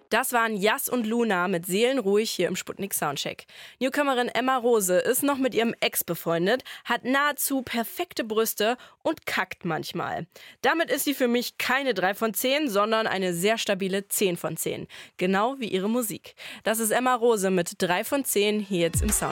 Das waren Jas und Luna mit Seelenruhig hier im Sputnik Soundcheck. Newcomerin Emma Rose ist noch mit ihrem Ex befreundet, hat nahezu perfekte Brüste und kackt manchmal. Damit ist sie für mich keine 3 von 10, sondern eine sehr stabile 10 von 10. Genau wie ihre Musik. Das ist Emma Rose mit 3 von 10 hier jetzt im Soundcheck.